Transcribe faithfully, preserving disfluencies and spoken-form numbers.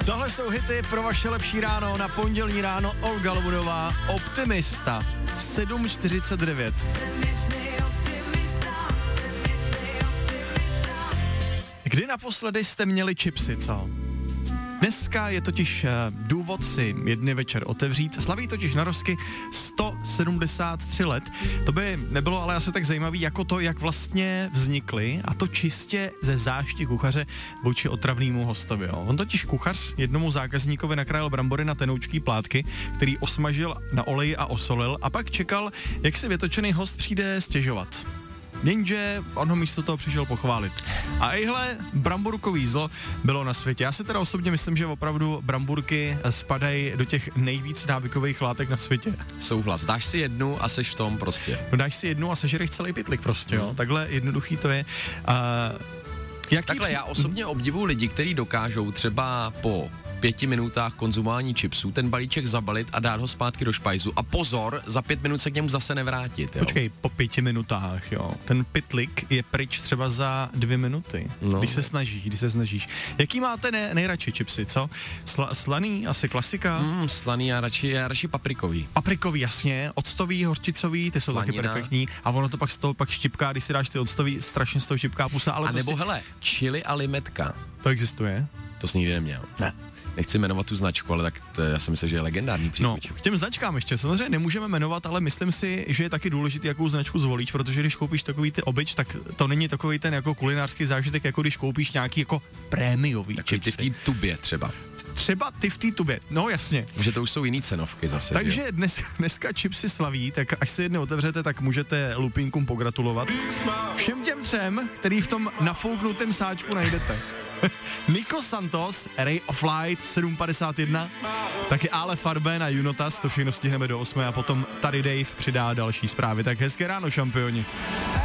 Tohle jsou hity pro vaše lepší ráno na pondělní ráno. Olga Lobudová, Optimista, sedm čtyřicet devět. Kdy naposledy jste měli chipsy, co? Dneska je totiž důvod si jedny večer otevřít. Slaví totiž narozky sto sedmdesát tři let. To by nebylo ale asi tak zajímavý jako to, jak vlastně vznikly, a to čistě ze zášti kuchaře vůči otravnému hostovi. Jo. On totiž kuchař jednomu zákazníkovi nakrájel brambory na tenoučký plátky, který osmažil na oleji a osolil, a pak čekal, jak si vytočený host přijde stěžovat. Jenže on ho místo toho přišel pochválit. A ejhle, bramburkový zlo bylo na světě. Já si teda osobně myslím, že opravdu bramburky spadají do těch nejvíc návykových látek na světě. Souhlas. Dáš si jednu a seš v tom prostě. No dáš si jednu a sežereš celý pytlik prostě, jo. Hmm. Takhle jednoduchý to je. Uh, jaký Takhle při... já osobně obdivuju lidi, kteří dokážou třeba po pěti minutách konzumování chipsů ten balíček zabalit a dát ho zpátky do špajzu. A pozor, za pět minut se k němu zase nevrátit. Jo? Počkej, po pěti minutách, jo. Ten pytlik je pryč třeba za dvě minuty, no. když se snažíš, když se snažíš. Jaký máte ne, nejradši chipsy, co? Sla, slaný, asi klasika? Mm, slaný, já radši, já radši paprikový. Paprikový, jasně, octový, hořčicový, ty jsou taky perfektní. A ono to pak z toho pak štipká, když si dáš ty octový, strašně z toho štipká pusa, ale a prostě... nebo hele, chili a limetka. To existuje? To jsi nikdy neměl. Ne. Nechci jmenovat tu značku, ale tak to, já si myslím, že je legendární příchuť. No, k těm značkám ještě samozřejmě nemůžeme jmenovat, ale myslím si, že je taky důležité, jakou značku zvolíš, protože když koupíš takový ty obyč, tak to není takový ten jako kulinářský zážitek, jako když koupíš nějaký jako prémiový chipsy. Ty v té tubě třeba. Třeba ty v té tubě, no jasně. Že to už jsou jiný cenovky zase. Takže dnes, dneska chipsy slaví, tak až se jedny otevřete, tak můžete lupínkům pogratulovat. Všem těm třem, který v tom nafouknutém sáčku najdete. Nico Santos, Ray of Light, sedm padesát jedna, taky Ale Farben a Junotas, to všechno stihneme do osmé a potom tady Dave přidá další zprávy. Tak hezké ráno, šampioni.